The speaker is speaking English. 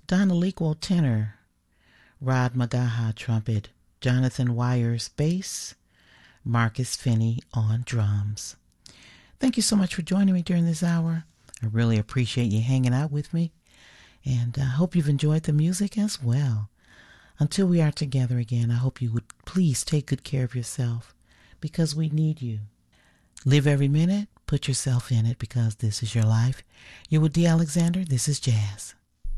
Don Aliquo tenor, Rod Magaha trumpet, Jonathan Wires bass, Marcus Finney on drums. Thank you so much for joining me during this hour. I really appreciate you hanging out with me, and I hope you've enjoyed the music as well. Until we are together again, I hope you would please take good care of yourself, because we need you. Live every minute, put yourself in it, because this is your life. You're with D. Alexander. This is Jazz.